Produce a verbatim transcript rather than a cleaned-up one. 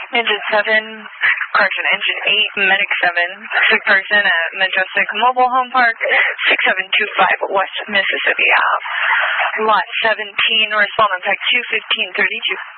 Engine seven, correction, Engine eight, Medic seven, sick person at Majestic Mobile Home Park, six seven two five West Mississippi Ave. Lot seventeen, respondent type two fifteen thirty-two.